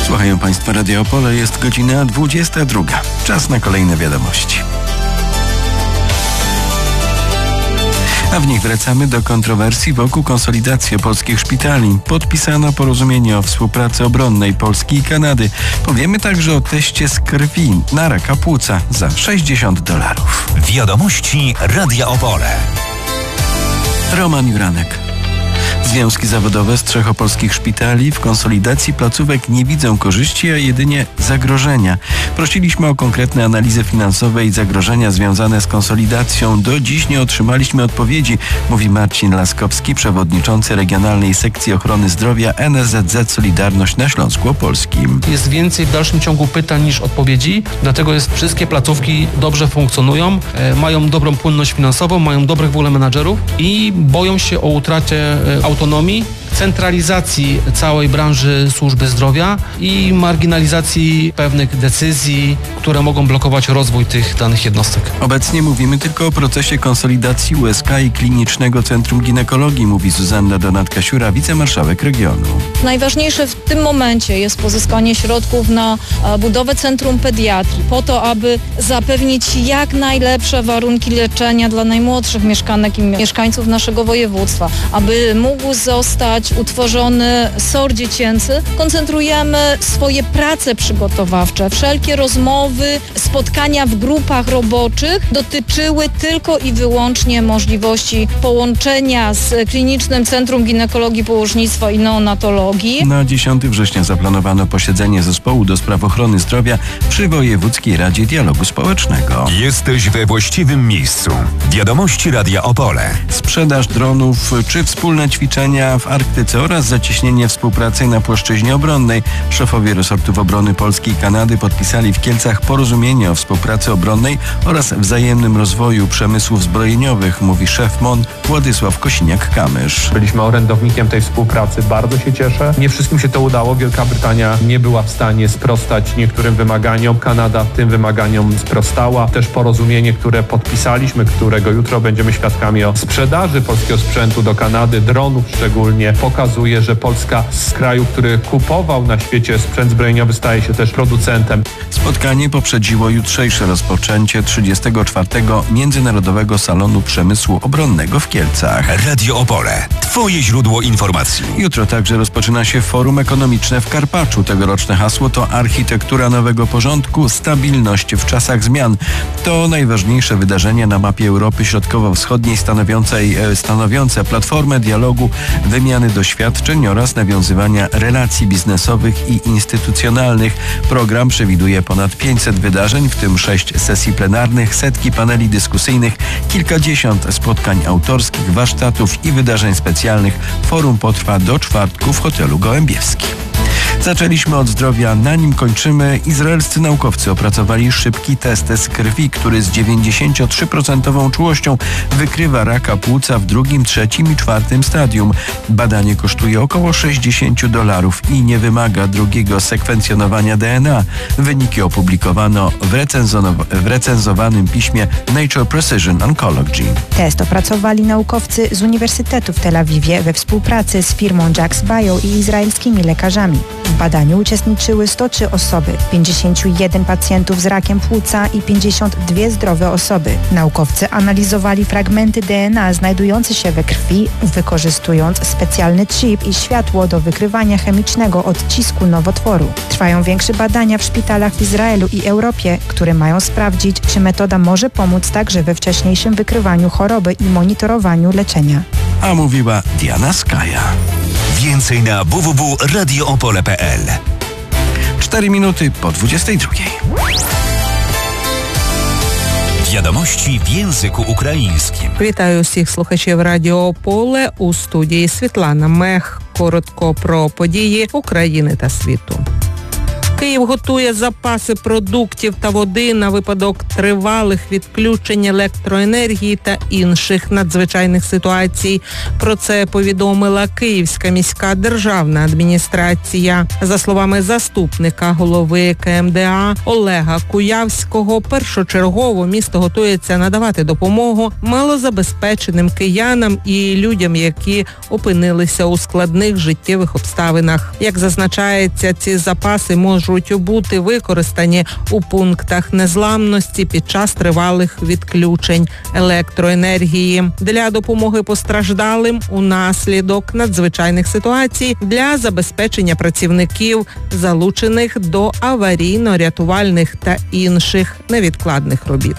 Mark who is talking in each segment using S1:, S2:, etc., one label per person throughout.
S1: Słuchają Państwo Radio Opole, jest godzina 22. Czas na kolejne wiadomości. A w nich wracamy do kontrowersji wokół konsolidacji polskich szpitali. Podpisano porozumienie o współpracy obronnej Polski i Kanady. Powiemy także o teście z krwi na raka płuca za $60.
S2: Wiadomości Radia Opole.
S1: Roman Juranek. Związki zawodowe z 3 opolskich szpitali w konsolidacji placówek nie widzą korzyści, a jedynie zagrożenia. Prosiliśmy o konkretne analizy finansowe i zagrożenia związane z konsolidacją. Do dziś nie otrzymaliśmy odpowiedzi, mówi Marcin Laskowski, przewodniczący Regionalnej Sekcji Ochrony Zdrowia NSZZ Solidarność na Śląsku Opolskim.
S3: Jest więcej w dalszym ciągu pytań niż odpowiedzi, dlatego wszystkie placówki dobrze funkcjonują, mają dobrą płynność finansową, mają dobrych w ogóle menadżerów i boją się o utratę autonomii, centralizacji całej branży służby zdrowia i marginalizacji pewnych decyzji, które mogą blokować rozwój tych danych jednostek.
S1: Obecnie mówimy tylko o procesie konsolidacji USK i Klinicznego Centrum Ginekologii, mówi Zuzanna Donatka-Siura, wicemarszałek regionu.
S4: Najważniejsze w tym momencie jest pozyskanie środków na budowę Centrum Pediatrii, po to, aby zapewnić jak najlepsze warunki leczenia dla najmłodszych mieszkanek i mieszkańców naszego województwa, aby mógł zostać utworzony SOR dziecięcy. Koncentrujemy swoje prace przygotowawcze. Wszelkie rozmowy, spotkania w grupach roboczych dotyczyły tylko i wyłącznie możliwości połączenia z Klinicznym Centrum Ginekologii, Położnictwa i Neonatologii.
S1: Na 10 września zaplanowano posiedzenie zespołu do spraw ochrony zdrowia przy Wojewódzkiej Radzie Dialogu Społecznego.
S2: Jesteś we właściwym miejscu. Wiadomości Radia Opole.
S1: Sprzedaż dronów czy wspólne ćwiczenia w Arktyce oraz zacieśnienie współpracy na płaszczyźnie obronnej. Szefowie resortów obrony Polski i Kanady podpisali w Kielcach porozumienie o współpracy obronnej oraz wzajemnym rozwoju przemysłów zbrojeniowych, mówi szef MON Władysław Kosiniak-Kamysz.
S5: Byliśmy orędownikiem tej współpracy, bardzo się cieszę. Nie wszystkim się to udało. Wielka Brytania nie była w stanie sprostać niektórym wymaganiom. Kanada tym wymaganiom sprostała. Też porozumienie, które podpisaliśmy, którego jutro będziemy świadkami o sprzedaży polskiego sprzętu do Kanady, dronów szczególnie, pokazuje, że Polska z kraju, który kupował na świecie sprzęt zbrojeniowy, staje się też producentem.
S1: Spotkanie poprzedziło jutrzejsze rozpoczęcie 34. Międzynarodowego Salonu Przemysłu Obronnego w Kielcach.
S2: Radio Opole. Twoje źródło informacji.
S1: Jutro także rozpoczyna się Forum Ekonomiczne w Karpaczu. Tegoroczne hasło to architektura nowego porządku, stabilność w czasach zmian. To najważniejsze wydarzenie na mapie Europy Środkowo-Wschodniej stanowiące platformę dialogu, wymiany doświadczeń oraz nawiązywania relacji biznesowych i instytucjonalnych. Program przewiduje ponad 500 wydarzeń, w tym 6 sesji plenarnych, setki paneli dyskusyjnych, kilkadziesiąt spotkań autorskich, warsztatów i wydarzeń specjalnych. Forum potrwa do czwartku w hotelu Gołębiewskim. Zaczęliśmy od zdrowia, na nim kończymy. Izraelscy naukowcy opracowali szybki test z krwi, który z 93% czułością wykrywa raka płuca w 2., 3. i 4. stadium. Badanie kosztuje około $60 i nie wymaga drugiego sekwencjonowania DNA. Wyniki opublikowano w recenzowanym piśmie Nature Precision Oncology.
S6: Test opracowali naukowcy z Uniwersytetu w Tel Awiwie we współpracy z firmą Jax Bio i izraelskimi lekarzami. W badaniu uczestniczyły 103 osoby, 51 pacjentów z rakiem płuca i 52 zdrowe osoby. Naukowcy analizowali fragmenty DNA znajdujące się we krwi, wykorzystując specjalny chip i światło do wykrywania chemicznego odcisku nowotworu. Trwają większe badania w szpitalach w Izraelu i Europie, które mają sprawdzić, czy metoda może pomóc także we wcześniejszym wykrywaniu choroby i monitorowaniu leczenia.
S1: A mówiła Diana Skaja.
S2: Więcej na www.radioopole.pl.
S1: 4 minuty po 22.
S2: Wiadomości w języku ukraińskim.
S7: Вітаю всіх слухачів Радіо Поле, у студії Світлана Мех. Коротко про події України та світу. Київ готує запаси продуктів та води на випадок тривалих відключень електроенергії та інших надзвичайних ситуацій. Про це повідомила Київська міська державна адміністрація. За словами заступника голови КМДА Олега Куявського, першочергово місто готується надавати допомогу малозабезпеченим киянам і людям, які опинилися у складних життєвих обставинах. Як зазначається, ці запаси можуть бути використані у пунктах незламності під час тривалих відключень електроенергії. Для допомоги постраждалим унаслідок надзвичайних ситуацій, для забезпечення працівників, залучених до аварійно-рятувальних та інших невідкладних робіт.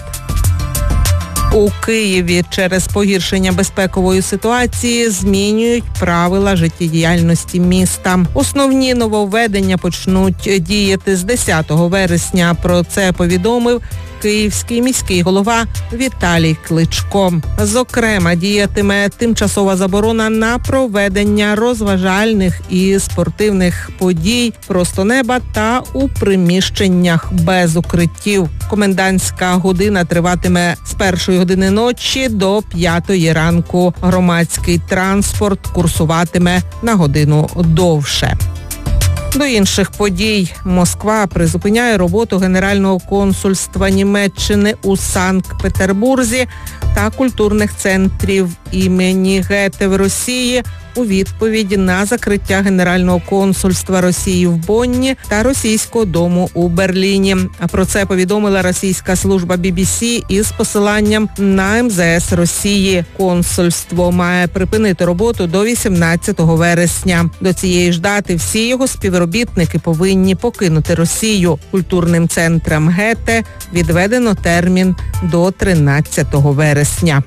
S7: У Києві через погіршення безпекової ситуації змінюють правила життєдіяльності міста. Основні нововведення почнуть діяти з 10 вересня. Про це повідомив київський міський голова Віталій Кличко. Зокрема, діятиме тимчасова заборона на проведення розважальних і спортивних подій просто неба та у приміщеннях без укриттів. Комендантська година триватиме з 1 години ночі до 5 ранку. Громадський транспорт курсуватиме на годину довше. До інших подій. Москва призупиняє роботу Генерального консульства Німеччини у Санкт-Петербурзі та культурних центрів імені Гете в Росії у відповідь на закриття Генерального консульства Росії в Бонні та Російського дому у Берліні. А про це повідомила російська служба BBC із посиланням на МЗС Росії. Консульство має припинити роботу до 18 вересня. До цієї ж дати всі його співробітники повинні покинути Росію. Культурним центрам Гете відведено термін до 13 вересня.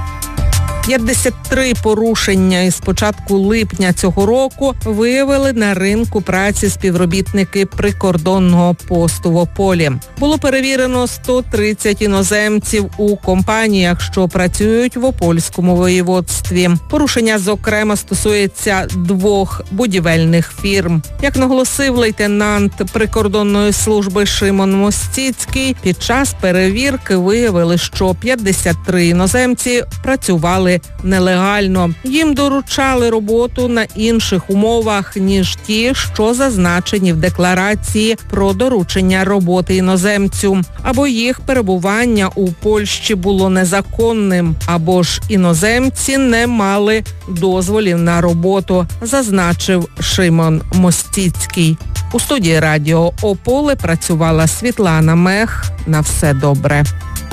S7: 53 порушення із початку липня цього року виявили на ринку праці співробітники прикордонного посту в Ополі. Було перевірено 130 іноземців у компаніях, що працюють в Опольському воєводстві. Порушення, зокрема, стосується 2 будівельних фірм. Як наголосив лейтенант прикордонної служби Шимон Мостіцький, під час перевірки виявили, що 53 іноземці працювали нелегально. Їм доручали роботу на інших умовах, ніж ті, що зазначені в декларації про доручення роботи іноземцю. Або їх перебування у Польщі було незаконним, або ж іноземці не мали дозволів на роботу, зазначив Шимон Мостіцький. У студії радіо Ополе працювала Світлана Мех. На все добре.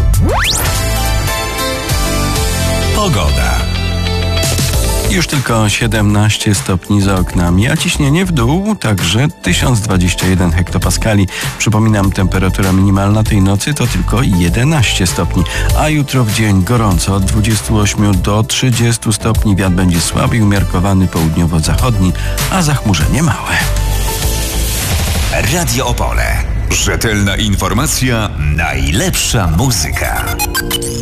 S2: Pogoda.
S1: Już tylko 17 stopni za oknami, a ciśnienie w dół także 1021 hektopaskali. Przypominam, temperatura minimalna tej nocy to tylko 11 stopni, a jutro w dzień gorąco od 28 do 30 stopni. Wiatr będzie słaby i umiarkowany południowo-zachodni, a zachmurzenie małe.
S2: Radio Opole. Rzetelna informacja, najlepsza muzyka.